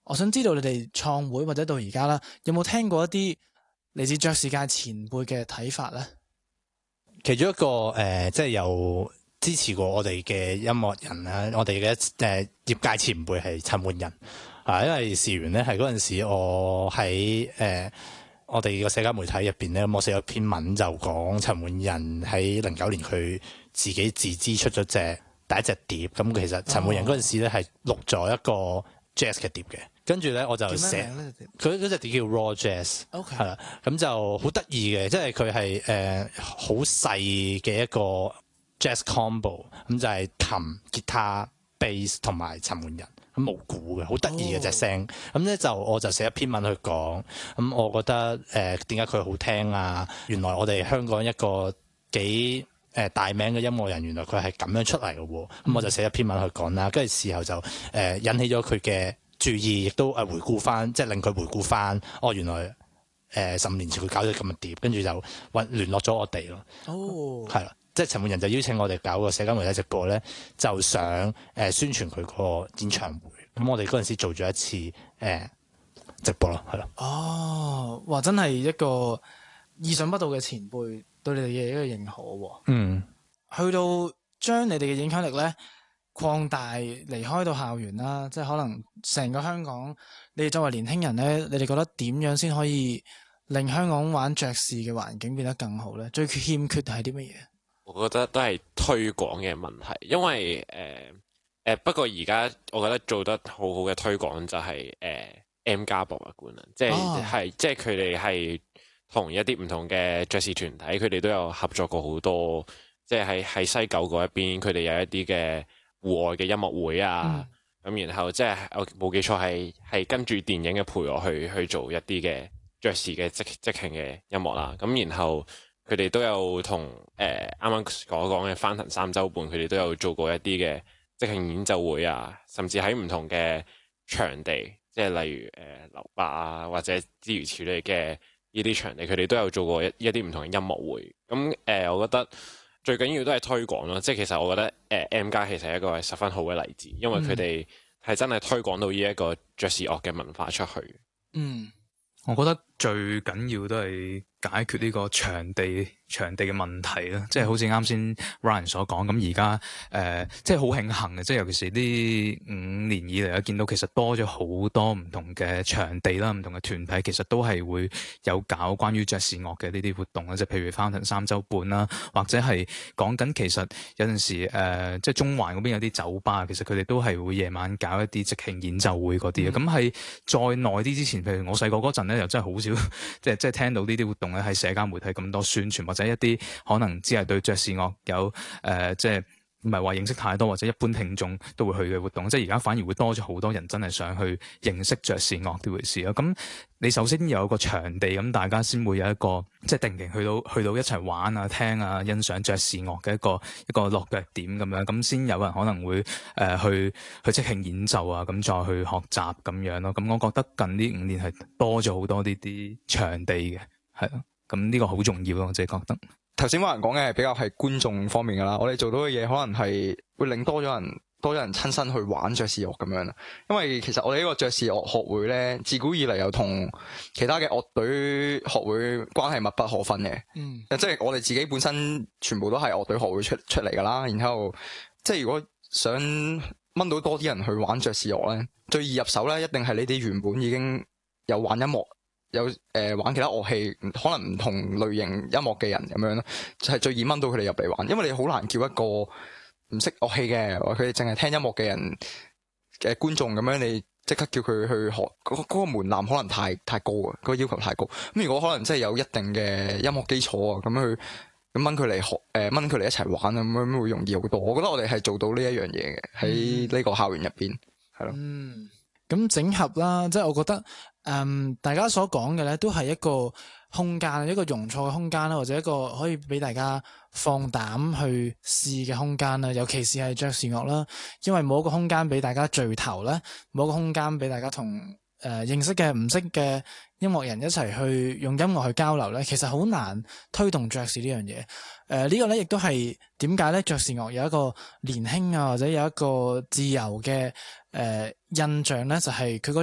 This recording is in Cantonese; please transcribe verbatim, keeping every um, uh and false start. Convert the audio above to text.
我想知道你哋創會或者到而家啦，有冇聽過一啲嚟自爵士界前輩嘅睇法咧？ 其中一個誒、呃，即係有支持過我哋嘅音樂人啦，我哋嘅誒業界前輩係陳奐仁啊，因為事緣咧係嗰陣時我喺誒、呃、我哋個社交媒體入邊咧，我寫咗篇文就講陳奐仁喺零九年佢自己自資出咗隻第一隻碟，咁其實陳奐仁嗰陣時咧係錄咗一個 jazz 嘅碟嘅。跟住咧，我就寫佢嗰隻碟叫 Raw Jazz， 係啦，咁就好得意嘅，即係佢係誒好細嘅一個 jazz combo，咁就係琴、吉他、bass 同埋陳奐仁，咁冇鼓嘅，好得意嘅隻聲。咁咧就我就寫一篇文去講，咁我覺得誒點解佢好聽啊？原來我哋香港一個幾誒、呃、大名嘅音樂人，原來佢係咁樣出嚟嘅喎。咁、嗯、我就寫一篇文去講啦，跟住事後就誒、呃、引起咗佢嘅注意，亦都誒回顧翻，即係令佢回顧翻，哦，原來誒十五年前佢搞咗咁嘅碟，跟住就揾聯絡咗我哋咯。哦，係啦，即係陳奐仁就邀請我哋搞個社交媒體直播咧，就想誒、呃、宣傳佢個演唱會。咁我哋嗰陣時做咗一次誒、呃、直播咯，係咯。 哦，哇！真係一個意想不到嘅前輩對你哋嘅一個認可喎。嗯，去到將你哋嘅影響力咧擴大，離開到校園啦，即係可能成個香港，你哋作為年輕人咧，你哋覺得點樣先可以令香港玩爵士嘅環境變得更好咧？最欠缺係啲乜嘢？ 我覺得都係推廣嘅問題，因為誒誒、呃呃、不過而家我覺得做得好好嘅推廣就係、是、誒、呃、M+ 博物館啦，即係係、哦、即係佢哋係同一啲唔同嘅爵士團體，佢哋都有合作過好多，即係喺喺西九嗰一邊，佢哋有一啲嘅戶外嘅音樂會啊，咁、嗯、然後即係我冇記錯係係跟住電影嘅陪我去去做一啲嘅爵士嘅即即興嘅音樂啦，咁然後佢哋都有同誒啱啱所講嘅翻騰三週半，佢哋都有做過一啲嘅即興演奏會啊，甚至喺唔同嘅場地，即係例如誒樓巴啊或者諸如此類嘅呢啲場地，佢哋都有做過一一啲唔同嘅音樂會。咁誒、呃，我覺得最緊要都係推廣咯，即係其實我覺得誒、呃、M+ 其實係一個十分好嘅例子，因為佢哋係真係推廣到呢一個爵士樂嘅文化出去。 嗯，我覺得最緊要都係解決呢個場地場地嘅問題啦，即係好似啱先 Ryan 所講，咁而家誒即係好慶幸嘅，即係尤其是呢五年以嚟啊，見到其實多咗好多唔同嘅場地啦，唔同嘅團體其實都係會有搞關於爵士樂嘅呢啲活動啦，即係譬如翻騰三週半啦，或者係講緊其實有陣時誒、呃、即係中環嗰邊有啲酒吧，其實佢哋都係會夜晚搞一啲即興演奏會嗰啲嘅。咁係、嗯、再耐啲之前，譬如我細個嗰陣咧，又真係好少即係即係聽到呢啲活動咧喺社交媒體咁多宣傳，或者一啲可能只係對爵士樂有誒、呃、即係唔係話認識太多，或者一般聽眾都會去嘅活動，即係而家反而會多咗好多人真係想去認識爵士樂呢回事咯。咁你首先有一個場地，咁大家先會有一個即係定期去到去到一齊玩啊、聽啊、欣賞爵士樂嘅一個一個落腳點咁樣，咁先有人可能會誒、呃、去去即興演奏啊，咁再去學習咁樣咯。咁我覺得近呢五年係多咗好多呢啲場地嘅，係咯。咁呢個好重要咯，我自己覺得。 頭先話人講嘅係比較係觀眾方面噶啦，我哋做到嘅嘢可能係會令多咗人多咗人親身去玩爵士樂咁樣啦。因為其實我哋呢個爵士樂學會咧，自古以嚟又同其他嘅樂隊學會關係密不可分嘅。嗯，即係我哋自己本身全部都係樂隊學會出出嚟噶啦。然後即係如果想掹到多啲人去玩爵士樂咧，最易入手咧，一定係呢啲原本已經有玩音樂。有誒、呃、玩其他樂器，可能唔同類型音樂嘅人咁樣咯，就係、是、最易掹到佢哋入嚟玩，因為你好難叫一個唔識樂器嘅，或佢哋淨係聽音樂嘅人嘅觀眾咁樣，你即刻叫佢去學，嗰、那、嗰個門檻可能太太高啊，嗰、那個要求太高。咁如果可能真係有一定嘅音樂基礎啊，咁去咁掹佢嚟學，誒掹佢嚟一齊玩咁樣會容易好多。我覺得我哋係做到呢一樣嘢嘅，喺呢個校園入邊係咯。 嗯，咁整合啦，即係我覺得。嗯，大家所講嘅咧，都係一個空間，一個容錯嘅空間啦，或者一個可以俾大家放膽去試嘅空間啦。尤其是係爵士樂啦，因為冇一個空間俾大家聚頭咧，冇一個空間俾大家同誒、呃、認識嘅唔識嘅音樂人一齊去用音樂去交流咧，其實好難推動爵士呢樣嘢。誒、呃，這個、呢個咧亦都係點解咧爵士樂有一個年輕啊，或者有一個自由嘅誒、呃、印象咧，就係佢嗰